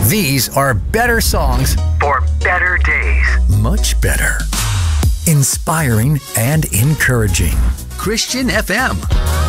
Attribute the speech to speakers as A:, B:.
A: These are better songs
B: for better days.
A: Much better. Inspiring and encouraging. Christian FM.